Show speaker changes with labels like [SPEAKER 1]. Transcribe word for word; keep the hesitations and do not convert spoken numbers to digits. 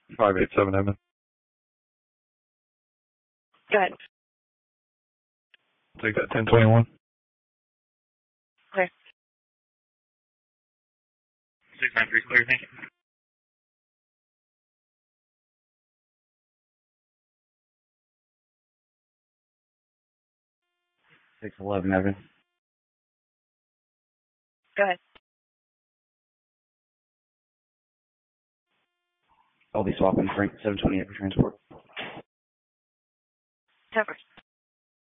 [SPEAKER 1] five eight seven Evan.
[SPEAKER 2] Go ahead.
[SPEAKER 1] Take that ten twenty-one.
[SPEAKER 2] Clear.
[SPEAKER 3] six nine three clear, thank you.
[SPEAKER 4] six eleven Evan.
[SPEAKER 2] Go ahead.
[SPEAKER 4] I'll be swapping Frank seven twenty-eight for transport.
[SPEAKER 2] Ten first.